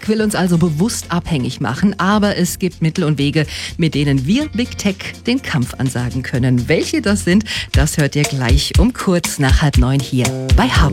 will uns also bewusst abhängig machen, aber es gibt Mittel und Wege, mit denen wir Big Tech den Kampf ansagen können. Welche das sind, das hört ihr gleich um kurz nach 8:30 hier bei Hub.